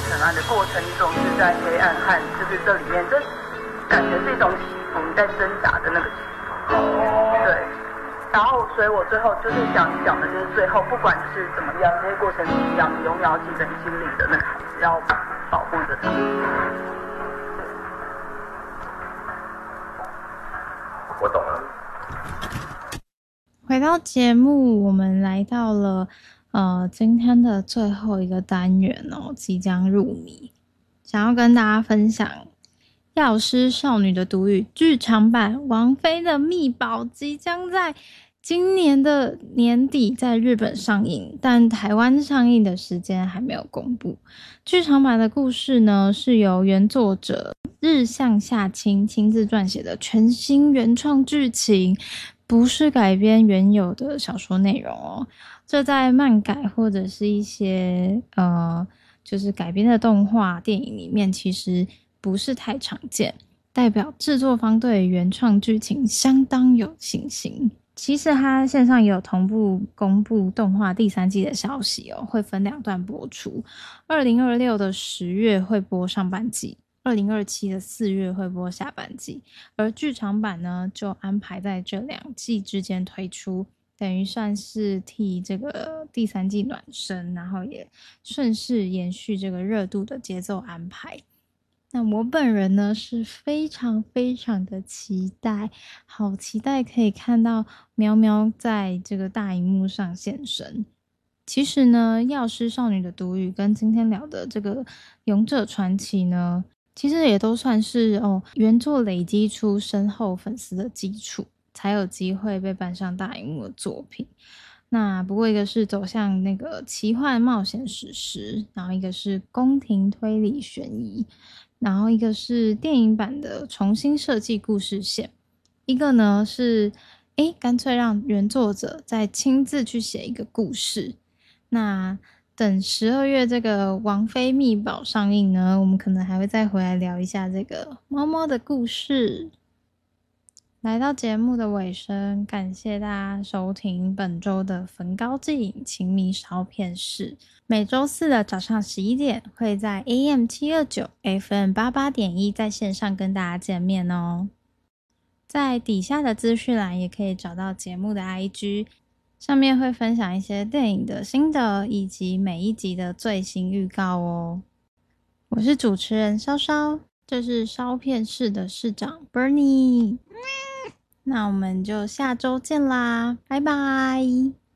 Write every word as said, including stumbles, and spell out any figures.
成案的过程，你总是在黑暗和就是这里面，这感觉是一种起伏，你在挣扎的那个起伏。对。然后，所以我最后就是想讲的，就是最后不管是怎么样，这些过程是一样，你永远要记得你心里的那个孩子，要保护着他。 我懂了。 回到节目，我们来到了呃今天的最后一个单元哦，即将入迷，想要跟大家分享《药师少女的独语》剧场版王菲的秘宝即将在今年的年底在日本上映，但台湾上映的时间还没有公布。剧场版的故事呢，是由原作者日向夏清亲自撰写的全新原创剧情，不是改编原有的小说内容哦。这在漫改或者是一些呃，就是改编的动画电影里面，其实不是太常见，代表制作方对原创剧情相当有信心。其实它线上也有同步公布动画第三季的消息哦，会分两段播出。二零二六的十月会播上半季，二零二七的四月会播下半季，而剧场版呢就安排在这两季之间推出，等于算是替这个第三季暖身，然后也顺势延续这个热度的节奏安排。那我本人呢是非常非常的期待，好期待可以看到喵喵在这个大荧幕上现身。其实呢，药师少女的独语跟今天聊的这个勇者传奇呢，其实也都算是哦原作累积出深厚粉丝的基础，才有机会被搬上大荧幕的作品。那不过一个是走向那个奇幻冒险史诗，然后一个是宫廷推理悬疑，然后一个是电影版的重新设计故事线，一个呢是诶干脆让原作者再亲自去写一个故事。那等十二月这个王菲秘宝上映呢，我们可能还会再回来聊一下这个猫猫的故事。来到节目的尾声，感谢大家收听本周的焚高祭影情迷烧片室。每周四的早上十一点会在 A M 七二九 F M 八八点一 在线上跟大家见面哦。在底下的资讯栏也可以找到节目的 I G， 上面会分享一些电影的心得以及每一集的最新预告哦。我是主持人稍稍，这是烧片室的室长 Bernie。那我们就下周见啦，拜拜。